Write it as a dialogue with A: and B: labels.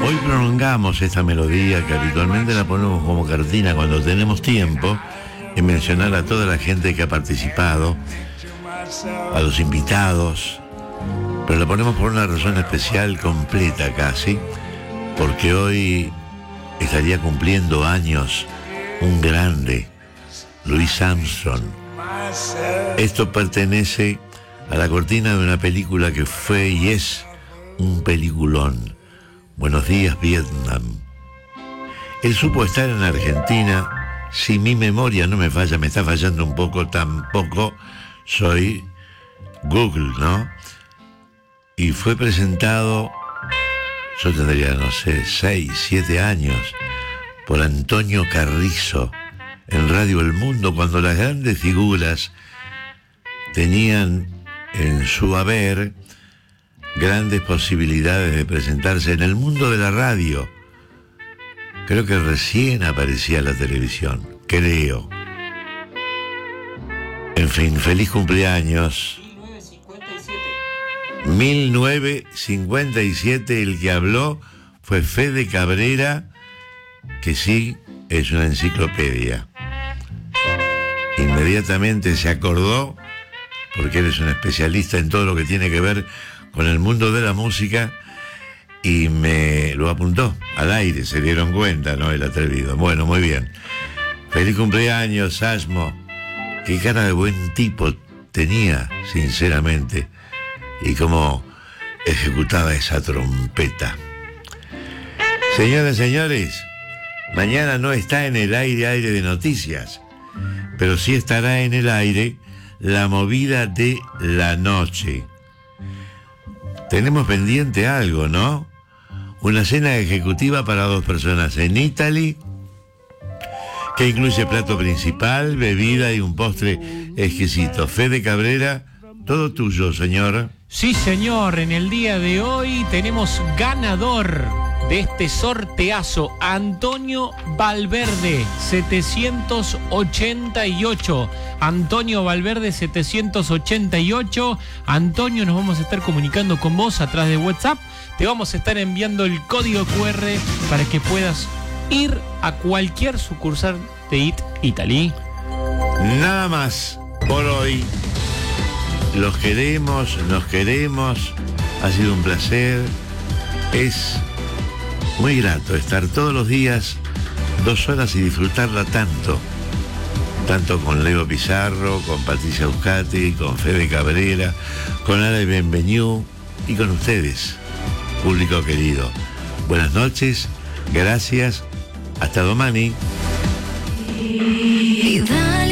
A: Hoy prolongamos esta melodía que habitualmente la ponemos como cortina cuando tenemos tiempo, en mencionar a toda la gente que ha participado, a los invitados, pero la ponemos por una razón especial, completa casi, porque hoy estaría cumpliendo años un grande, Louis Armstrong. Esto pertenece a la cortina de una película que fue y es un peliculón, Buenos días, Vietnam. Él supo estar en Argentina, si mi memoria no me falla, me está fallando un poco, tampoco soy Google, ¿no? Y fue presentado, yo tendría, no sé, 6, 7 años, por Antonio Carrizo, en Radio El Mundo, cuando las grandes figuras tenían en su haber grandes posibilidades de presentarse en el mundo de la radio. Creo que recién aparecía la televisión, creo. En fin, feliz cumpleaños. 1957, el que habló fue Fede Cabrera, que sí es una enciclopedia. Inmediatamente se acordó, porque él es un especialista en todo lo que tiene que ver con el mundo de la música, y me lo apuntó al aire, se dieron cuenta, ¿no? El atrevido. Bueno, muy bien. Feliz cumpleaños, Sasmo. Qué cara de buen tipo tenía, sinceramente, y cómo ejecutaba esa trompeta. Señoras y señores, mañana no está en el aire de noticias, pero sí estará en el aire la movida de la noche. Tenemos pendiente algo, ¿no? Una cena ejecutiva para 2 personas en Italy, que incluye plato principal, bebida y un postre exquisito. Fede Cabrera, todo tuyo, señor.
B: Sí, señor, en el día de hoy tenemos ganador de este sorteazo, Antonio Valverde, 788. Antonio Valverde, 788. Antonio, nos vamos a estar comunicando con vos a través de WhatsApp. Te vamos a estar enviando el código QR para que puedas ir a cualquier sucursal de IT Italy.
A: Nada más por hoy. Los queremos, nos queremos. Ha sido un placer. Es muy grato estar todos los días 2 horas y disfrutarla tanto con Leo Pizarro, con Patricia Euskati, con Fede Cabrera, con Ale Benvenu y con ustedes, público querido. Buenas noches, gracias, hasta domani.